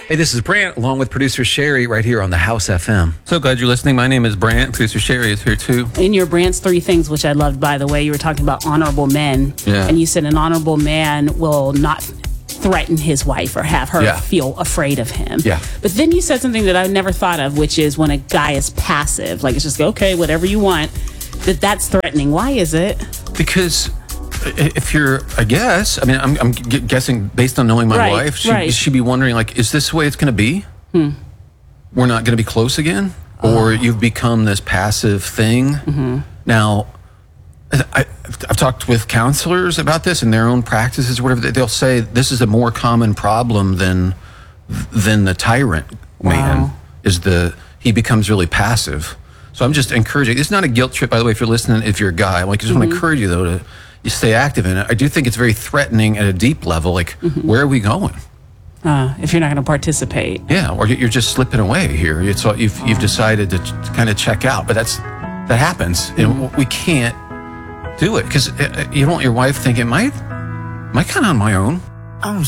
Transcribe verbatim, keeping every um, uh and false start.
Hey, this is Brant, along with producer Sherry, right here on the House F M. So glad you're listening. My name is Brant. Producer Sherry is here too. In your Brant's Three Things, which I loved, by the way, you were talking about honorable men. Yeah. And you said an honorable man will not threaten his wife or have her Yeah. feel afraid of him. Yeah. But then you said something that I never thought of, which is when a guy is passive, like it's just, okay, whatever you want, that that's threatening. Why is it? Because if you're, I guess, I mean, I'm, I'm gu- guessing based on knowing my Right, wife, she, right. she'd be wondering, like, is this the way it's going to be? Hmm. We're not going to be close again? Oh. Or you've become this passive thing? Mm-hmm. Now, I, I've talked with counselors about this in their own practices, whatever. They'll say this is a more common problem than than the tyrant man. Wow. Is the he becomes really passive. So I'm just encouraging. It's not a guilt trip, by the way, if you're listening. If you're a guy, like I just Mm-hmm. want to encourage you though to you stay active in it. I do think it's very threatening at a deep level. Like, Mm-hmm. where are we going? Uh, if you're not going to participate. Yeah, or you're just slipping away here. It's all, you've you've decided to kind of check out, but that's that happens. You know, we can't do it because you don't want your wife thinking, "Am I, am I kind of on my own?" I'm